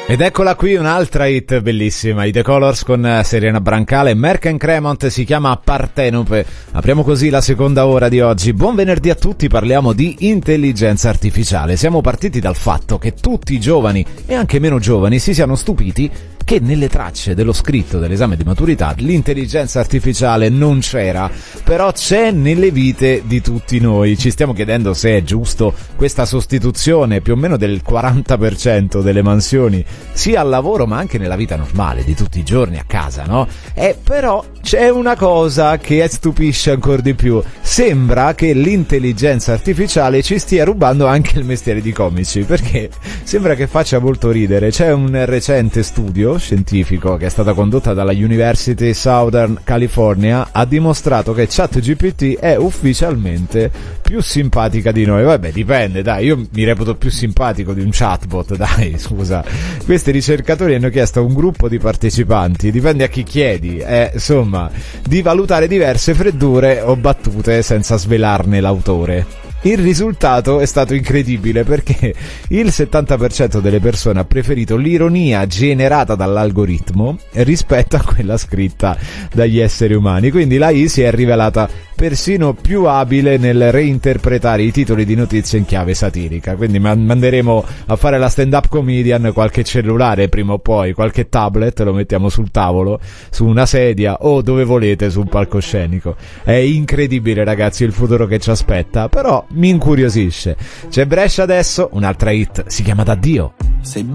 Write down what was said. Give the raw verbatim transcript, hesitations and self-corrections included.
Ed eccola qui un'altra hit bellissima, i The Colors con Serena Brancale, Merck and Cremont, si chiama Partenope. Apriamo così la seconda ora di oggi. Buon venerdì a tutti, parliamo di intelligenza artificiale. Siamo partiti dal fatto che tutti i giovani e anche meno giovani si siano stupiti che nelle tracce dello scritto dell'esame di maturità l'intelligenza artificiale non c'era, però c'è nelle vite di tutti noi. Ci stiamo chiedendo se è giusto questa sostituzione più o meno del quaranta per cento delle mansioni sia al lavoro ma anche nella vita normale di tutti i giorni a casa, no? E però c'è una cosa che stupisce ancora di più: sembra che l'intelligenza artificiale ci stia rubando anche il mestiere di comici, perché sembra che faccia molto ridere. C'è un recente studio scientifico che è stata condotta dalla University Southern California, ha dimostrato che ChatGPT è ufficialmente più simpatica di noi. Vabbè, dipende, dai, io mi reputo più simpatico di un chatbot, dai, scusa. Questi ricercatori hanno chiesto a un gruppo di partecipanti, dipende a chi chiedi, eh, insomma, di valutare diverse freddure o battute senza svelarne l'autore. Il risultato è stato incredibile, perché il settanta per cento delle persone ha preferito l'ironia generata dall'algoritmo rispetto a quella scritta dagli esseri umani. Quindi la I si è rivelata persino più abile nel reinterpretare i titoli di notizie in chiave satirica. Quindi manderemo a fare la stand-up comedian qualche cellulare prima o poi, qualche tablet, lo mettiamo sul tavolo, su una sedia o dove volete su un palcoscenico. È incredibile, ragazzi, il futuro che ci aspetta, però mi incuriosisce. C'è Brescia adesso, un'altra hit, si chiama D'addio. Sei